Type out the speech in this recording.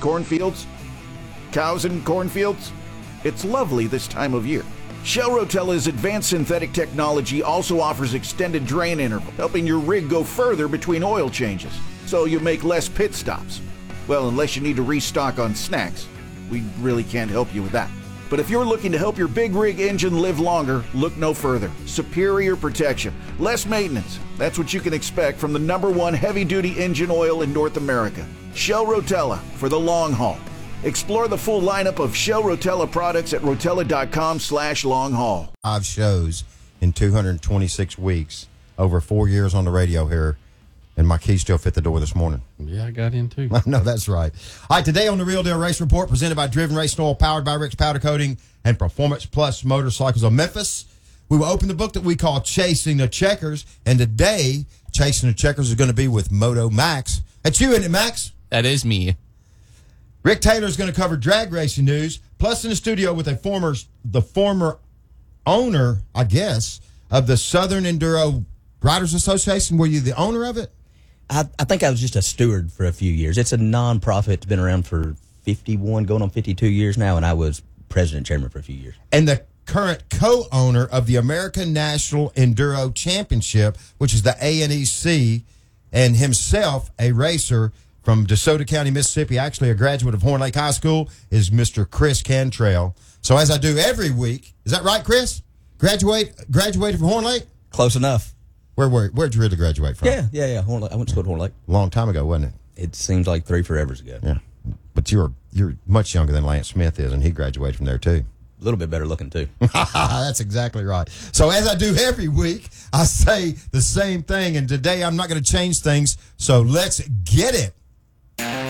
cornfields? Cows in cornfields? It's lovely this time of year. Shell Rotella's advanced synthetic technology also offers extended drain interval, helping your rig go further between oil changes, so you make less pit stops. Well, unless you need to restock on snacks. We really can't help you with that. But if you're looking to help your big rig engine live longer, look no further. Superior protection, less maintenance. That's what you can expect from the #1 heavy-duty engine oil in North America. Shell Rotella, for the long haul. Explore the full lineup of Shell Rotella products at rotella.com/long-haul. 5 shows in 226 weeks, over 4 years on the radio here, and my key still fit the door this morning. Yeah, I got in too. No, that's right. All right, today on the Real Deal Race Report, presented by Driven Racing Oil, powered by Rick's Powder Coating and Performance Plus Motorcycles of Memphis. We will open the book that we call Chasing the Checkers, and today, Chasing the Checkers is going to be with Moto Max. That's you, isn't it, Max? That is me. Rick Taylor is going to cover drag racing news, plus in the studio with the former owner, I guess, of the Southern Enduro Riders Association. Were you the owner of it? I think I was just a steward for a few years. It's a non-profit. It's been around for 51, going on 52 years now, and I was president chairman for a few years. And the current co-owner of the American National Enduro Championship, which is the ANEC, and himself a racer from DeSoto County, Mississippi, actually a graduate of Horn Lake High School, is Mr. Chris Cantrell. So as I do every week, is that right, Chris? Graduated from Horn Lake? Close enough. Where'd you really graduate from? Yeah. Horn Lake. I went to school at Horn Lake. A long time ago, wasn't it? It seems like 3 forevers ago. Yeah. But you're much younger than Lance Smith is, and he graduated from there too. A little bit better looking too. That's exactly right. So as I do every week, I say the same thing, and today I'm not going to change things, so let's get it.